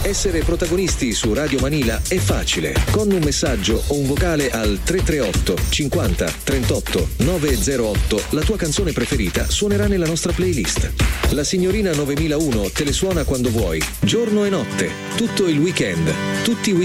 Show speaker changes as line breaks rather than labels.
Essere protagonisti su Radio Manila è facile. Con un messaggio o un vocale al 338 50 38 908 la tua canzone preferita suonerà nella nostra playlist. La signorina 9001 te le suona quando vuoi, giorno e notte, tutto il weekend, tutti i